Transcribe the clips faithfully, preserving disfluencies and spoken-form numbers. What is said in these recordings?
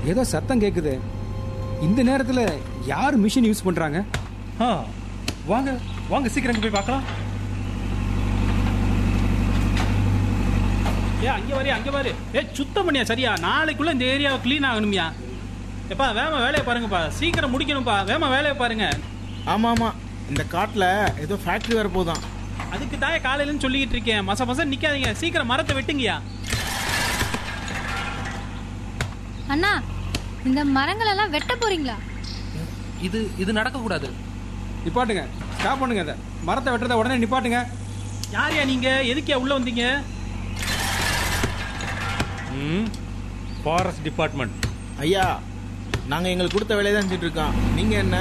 ஏதோ சத்தம் கேக்குது. இந்த நேரத்துல யார் மிஷின் யூஸ் பண்றாங்க? ஆ வாங்க வாங்க சீக்கிரம் போய் பார்க்கலாம். ஏ அங்கே வரையா அங்கே வரு. ஏ சுத்தம் பண்ணியா சரியா? நாளைக்குள்ள இந்த ஏரியாவை க்ளீன் ஆகணுமியா. எப்பா வேமா வேலையை பாருங்கப்பா, சீக்கிரம் முடிக்கணும்ப்பா, வேமா வேலையை பாருங்க. ஆமா ஆமா, இந்த காட்டுல ஏதோ ஃபேக்டரி வர போதான். அதுக்கு தாய காலையிலன்னு சொல்லிக்கிட்டு இருக்கேன். மச மச நிக்காதீங்க, சீக்கிரம் மரத்தை வெட்டுங்கயா. அண்ணா, இந்த மரங்கள் எல்லாம் வெட்ட போறீங்களா? இது இது நடக்க கூடாது. நிப்பாட்டுங்க, ஸ்டாப் பண்ணுங்க. அதை மரத்தை வெட்டுறத உடனே நிப்பாட்டுங்க. யாரையா நீங்க? எதுக்கியா உள்ள வந்தீங்க? ம் ஃபாரஸ்ட் டிபார்ட்மெண்ட். ஐயா, நாங்க எங்களுக்கு கொடுத்த வேலையை தான் செஞ்சுட்டு இருக்கோம். நீங்க என்ன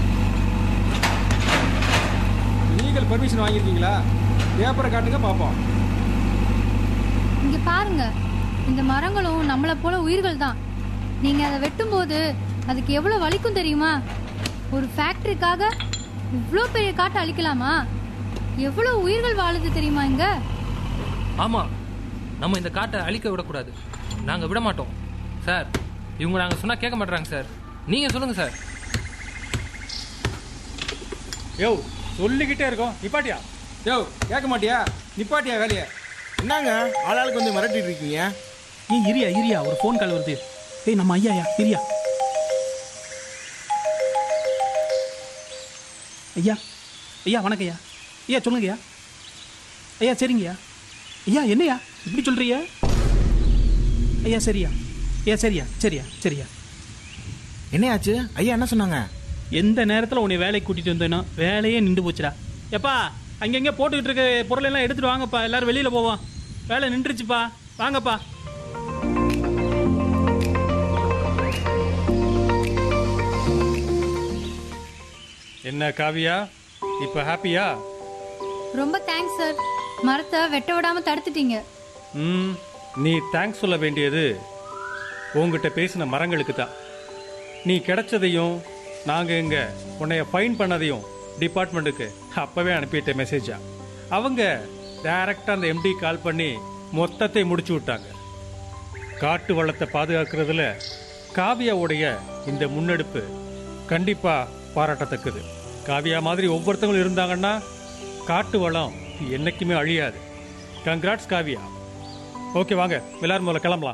லீகல் பர்மிஷன் வாங்கியிருக்கீங்களா? பேப்பரை காட்டுங்க பாப்போம். இங்க பாருங்க, இந்த மரங்களும் நம்மளை போல உயிர்கள் தான். நீங்க அதை வெட்டும் போது அதுக்கு எவ்வளவு வலிக்கும் தெரியுமா? ஒரு ஃபேக்டரிக்காக இவ்வளோ பெரிய காட்டை அழிக்கலாமா? எவ்வளவு உயிர்கள் வாழுது தெரியுமா இங்க? ஆமா, நம்ம இந்த காட்டை அழிக்க விடக்கூடாது. நாங்க விட மாட்டோம் சார். இவங்க நாங்க சொன்னா கேட்க மாட்டாங்க சார். நீங்க சொல்லுங்க சார். யோ சொல்லிக்கிட்டே இருக்கோம், நிப்பாட்டியா? யோ கேட்க மாட்டியா? நிப்பாட்டியா வேலையை? என்னங்க ஆளாளுக்கு வந்து மிரட்டிட்டு இருக்கீங்க? ஏ இரியா இரியா, ஒரு ஃபோன் கால் வருது. ஏய் நம்ம ஐயாயா, இரியா. ஐயா ஐயா வணக்கம் ஐயா. ஐயா சொல்லுங்கய்யா. ஐயா சரிங்கய்யா. ஐயா என்னையா இப்படி சொல்றியா? ஐயா சரியா? ஐயா சரியா சரியா சரியா. என்னையாச்சு ஐயா? என்ன சொன்னாங்க? எந்த நேரத்தில் உன்னை வேலைக்கு கூட்டிட்டு வந்தேனோ வேலையே நின்று போச்சுடா. எப்பா அங்கங்கே போட்டுக்கிட்டு இருக்க பொருள் எல்லாம் எடுத்துட்டு வாங்கப்பா, எல்லாரும் வெளியில போவோம். வேலை நின்றுச்சுப்பா, வாங்கப்பா. என்ன காவியா, இப்ப ஹாப்பியா? ரொம்ப தேங்க்ஸ் சார், மரத்தை வெட்ட விடாம தடுத்துட்டீங்க. ம் நீ தேங்க்ஸ் சொல்ல வேண்டியது உங்ககிட்ட பேசின மரங்களுக்கு தான். நீ கிடைச்சதையும் நாங்கள் இங்கே உன்னைய ஃபைன் பண்ணதையும் டிபார்ட்மெண்ட்டுக்கு அப்போவே அனுப்பிட்ட மெசேஜா. அவங்க டைரக்டாக அந்த எம்டி கால் பண்ணி மொத்தத்தை முடிச்சு விட்டாங்க. காட்டு வளத்தை பாதுகாக்கிறதுல காவியாவுடைய இந்த முன்னெடுப்பு கண்டிப்பாக பாராட்டத்தக்கது. காவியா மாதிரி ஒவ்வொருத்தவங்களும் இருந்தாங்கன்னா காட்டு வளம் என்னைக்குமே அழியாது. கங்க்ராட்ஸ் காவியா. ஓகே வாங்க எல்லாரும் முதல்ல கிளம்பலாம்.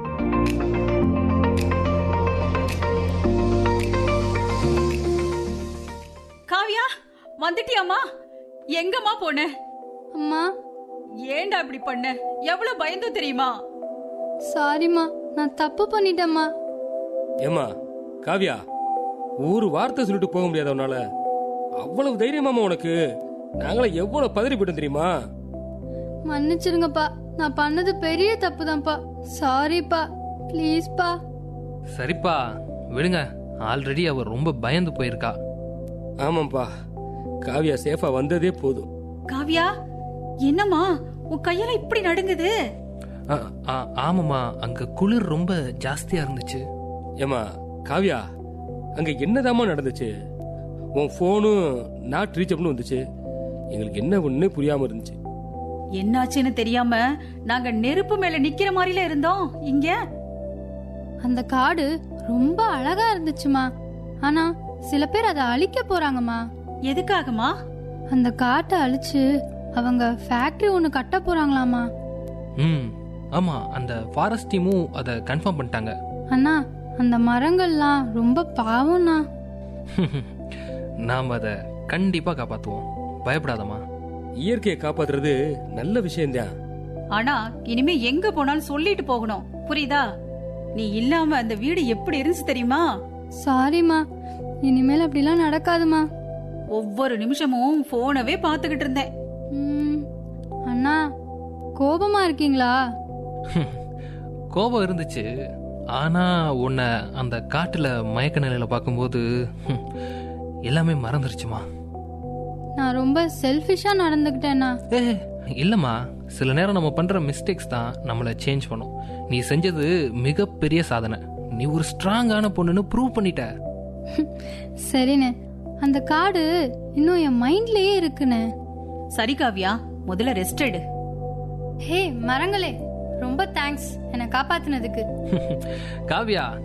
காவியா வந்துட்டியாமா? எங்கம்மா போன? அம்மா ஏண்டா இப்படி பண்ண? எவ்வளவு பயந்து தெரியுமா? சாரிம்மா, நான் தப்பு பண்ணிட்டேம்மா. ஏமா காவியா, ஒரு வார்த்தை சொல்லிட்டு போக முடியாதவனால அவ்வளவு தைரியமாமா உனக்கு? நாங்கள எவ்வளவு பதறி போயிட்டோம் தெரியுமா? மன்னிச்சிருங்கப்பா, நான் பண்ணது பெரிய தப்பு தான்ப்பா. சாரிப்பா, ப்ளீஸ்ப்பா. சரிப்பா விடுங்க, ஆல்ரெடி அவர் ரொம்ப பயந்து போயிருக்கா. ஆமாப்பா, காவியா சேஃபா வந்ததே போதும். காவியா என்னம்மா உன் கையெல்லாம் இப்படி நடுங்குது? ஆமாமா, அங்க குளிர் ரொம்ப ஜாஸ்தியா இருந்துச்சு. ஏமா காவியா, அங்க என்னதாமா நடந்துச்சு? உன் போனும் நாட் ரீச்சப்னு வந்துச்சு. எங்களுக்கு என்ன ஒண்ணு புரியாம இருந்துச்சு. என்னாச்சுன்னு தெரியாம நாங்க நெருப்பு மேல நிக்கிற மாதிரில இருந்தோம். இங்க அந்த காடு ரொம்ப அழகா இருந்துச்சுமா. ஆனா சில பேர் அதை அழிக்க போறாங்கம்மா. எதுக்காகமா? அந்த காட்டை அழிச்சு அவங்க ஃபேக்டரி ஒண்ணு கட்ட போறாங்களாமா. ம் ஆமா, அந்த ஃபாரஸ்ட் டீமும் அதை கன்ஃபார்ம் பண்ணிட்டாங்க. அண்ணா, அந்த மரங்கள்லாம் ரொம்ப பாவம்ண்ணா. நாம் அதை கண்டிப்பா காப்பாத்துவோம், பயப்படாதம்மா. இயற்கையை காப்பாத்துறது நல்ல விஷயம்தான். ஆனா இனிமே எங்க போனாலும் சொல்லிட்டு போகணும், புரியுதா? நீ இல்லாம அந்த வீடு எப்படி இருந்துச்சு தெரியுமா? சாரிம்மா, இனிமேல் அப்படிலாம் நடக்காதுமா. ஒவ்வொரு நிமிஷமும் போனவே பாத்துக்கிட்டு இருந்தேன். அண்ணா, கோபமா இருக்கீங்களா? கோபம் இருந்துச்சு, ஆனா உன்னை அந்த காட்டுல மயக்க நிலையில பார்க்கும்போது எல்லாமே மறந்துருச்சுமா. நான் ரொம்ப செல்ஃபிஷா நடந்துக்கிட்டேன்னா? ஏ இல்லம்மா, சில நேரம் நம்ம பண்ற மிஸ்டேக்ஸ் தான் நம்மள சேஞ்ச் பண்ணும். நீ செஞ்சது மிகப்பெரிய சாதனை. நீ ஒரு ஸ்ட்ராங்கான பொண்ணுன்னு ப்ரூவ் பண்ணிட்ட. சரிண்ணே, அந்த காடு இன்னும் என் மைண்ட்லயே இருக்குண்ணே. சரி காவியா, முதல்ல ரெஸ்ட் எடு. ஹே மரங்களே, ரொம்ப தேங்க்ஸ் என்னை காப்பாத்தினதுக்கு. காவியா,